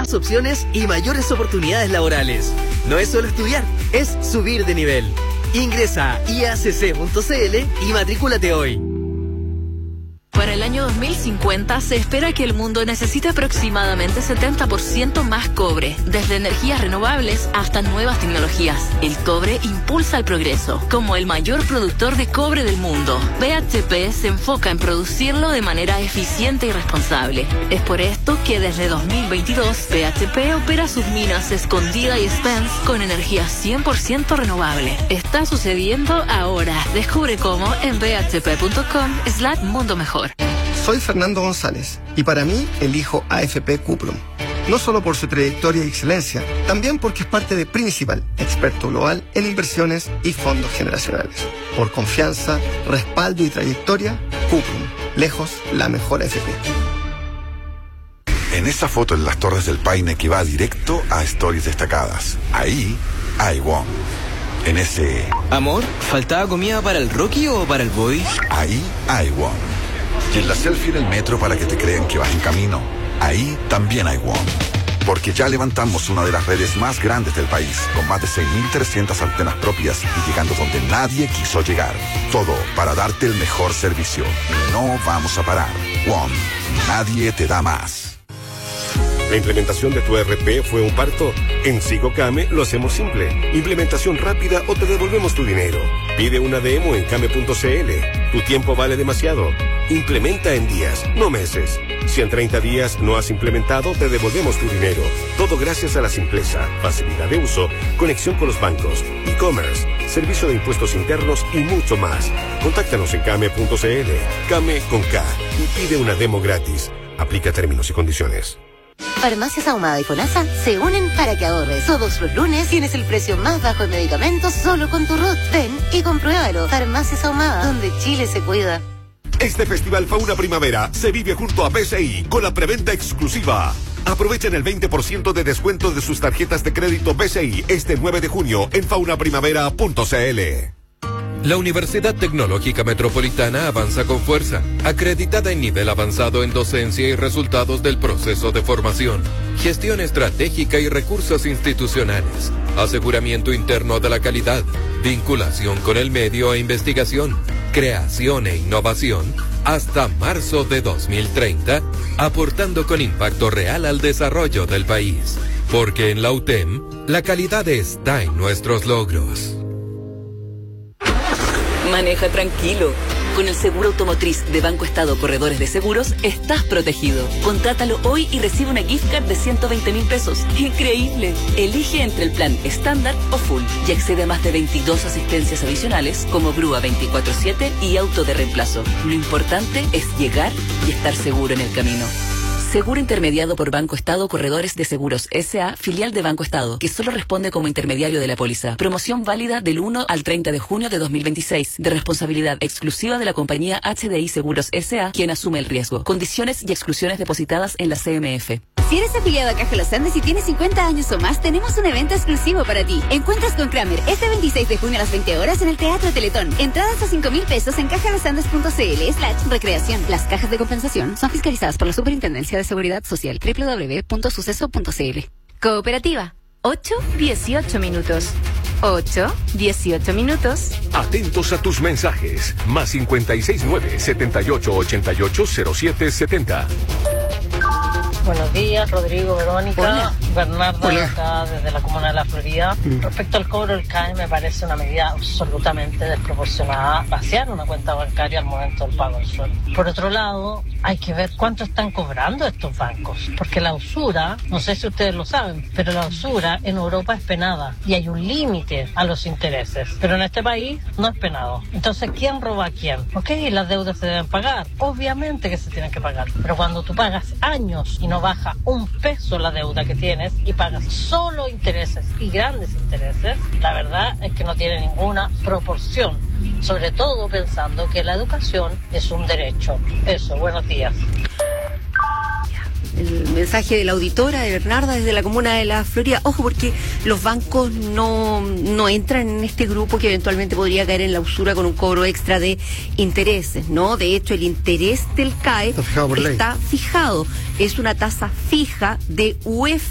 más opciones y mayores oportunidades laborales. No es solo estudiar, es subir de nivel. Ingresa a iacc.cl y matrículate hoy. Para el año 2050 se espera que el mundo necesite aproximadamente 70% más cobre, desde energías renovables hasta nuevas tecnologías. El cobre impulsa el progreso. Como el mayor productor de cobre del mundo, BHP se enfoca en producirlo de manera eficiente y responsable. Es por esto que desde 2022 BHP opera sus minas Escondida y Spence con energía 100% renovable. Está sucediendo ahora. Descubre cómo en bhp.com/mundo mejor. Soy Fernando González y para mí elijo AFP Cuprum. No solo por su trayectoria y excelencia, también porque es parte de Principal, experto global en inversiones y fondos generacionales. Por confianza, respaldo y trayectoria, Cuprum, lejos la mejor AFP. En esa foto en las Torres del Paine que va directo a Stories Destacadas, ahí hay WOM. En ese... Amor, ¿faltaba comida para el Rocky o para el Boy? Ahí hay WOM. Y en la selfie en el metro para que te crean que vas en camino, ahí también hay WOM. Porque ya levantamos una de las redes más grandes del país, con más de 6.300 antenas propias y llegando donde nadie quiso llegar. Todo para darte el mejor servicio. Y no vamos a parar. WOM. Nadie te da más. ¿La implementación de tu ERP fue un parto? En SigoCame lo hacemos simple. Implementación rápida o te devolvemos tu dinero. Pide una demo en came.cl. Tu tiempo vale demasiado. Implementa en días, no meses. Si en 30 días no has implementado, te devolvemos tu dinero. Todo gracias a la simpleza, facilidad de uso, conexión con los bancos, e-commerce, servicio de impuestos internos y mucho más. Contáctanos en came.cl. Came con K. Y pide una demo gratis. Aplica términos y condiciones. Farmacias Ahumada y FONASA se unen para que ahorres. Todos los lunes tienes el precio más bajo en medicamentos solo con tu RUT. Ven y compruébalo. Farmacias Ahumada, donde Chile se cuida. Este festival Fauna Primavera se vive junto a BCI con la preventa exclusiva. Aprovechen el 20% de descuento de sus tarjetas de crédito BCI este 9 de junio en faunaprimavera.cl. La Universidad Tecnológica Metropolitana avanza con fuerza, acreditada en nivel avanzado en docencia y resultados del proceso de formación, gestión estratégica y recursos institucionales, aseguramiento interno de la calidad, vinculación con el medio e investigación, creación e innovación, hasta marzo de 2030, aportando con impacto real al desarrollo del país. Porque en la UTEM, la calidad está en nuestros logros. Maneja tranquilo. Con el seguro automotriz de Banco Estado Corredores de Seguros, estás protegido. Contrátalo hoy y recibe una gift card de 120.000 pesos. ¡Increíble! Elige entre el plan estándar o full y accede a más de 22 asistencias adicionales como grúa 24/7 y auto de reemplazo. Lo importante es llegar y estar seguro en el camino. Seguro intermediado por Banco Estado Corredores de Seguros S.A., filial de Banco Estado, que solo responde como intermediario de la póliza. Promoción válida del 1 al 30 de junio de 2026, de responsabilidad exclusiva de la compañía HDI Seguros S.A., quien asume el riesgo. Condiciones y exclusiones depositadas en la CMF. Si eres afiliado a Caja Los Andes y tienes 50 años o más, tenemos un evento exclusivo para ti. Encuentras con Kramer este 26 de junio a las 20 horas en el Teatro Teletón. Entradas a 5.000 pesos en cajalosandes.cl/recreación. Las cajas de compensación son fiscalizadas por la Superintendencia de Seguridad Social. www.suceso.cl. Cooperativa. 8-18 minutos. 8-18 minutos. Atentos a tus mensajes. Más 569-7888-0770. Buenos días, Rodrigo, Verónica. Hola. Bernarda, Hola. acá desde la comuna de La Florida. Respecto al cobro del CAE, me parece una medida absolutamente desproporcionada vaciar una cuenta bancaria al momento del pago del sueldo. Por otro lado, hay que ver cuánto están cobrando estos bancos, porque la usura, no sé si ustedes lo saben, pero la usura en Europa es penada y hay un límite a los intereses, pero en este país no es penado. Entonces, ¿quién roba a quién? Ok, las deudas se deben pagar, obviamente que se tienen que pagar, pero cuando tú pagas años y no baja un peso la deuda que tienes y pagas solo intereses y grandes intereses, la verdad es que no tiene ninguna proporción, sobre todo pensando que la educación es un derecho. Eso, buenos días. El mensaje de la auditora de Bernarda desde la comuna de La Florida. Ojo, porque los bancos no entran en este grupo que eventualmente podría caer en la usura con un cobro extra de intereses, ¿no? De hecho, el interés del CAE está fijado por ley. Está fijado. Es una tasa fija de UF